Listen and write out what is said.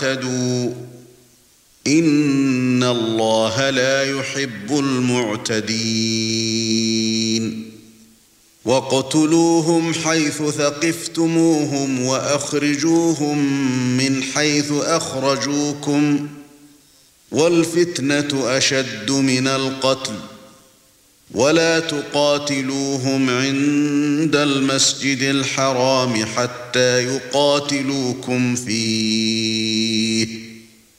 تعتدوا إن الله لا يحب المعتدين واقتلوهم حيث ثقفتموهم وأخرجوهم من حيث أخرجوكم والفتنة أشد من القتل ولا تقاتلوهم عند المسجد الحرام حتى يقاتلوكم فيه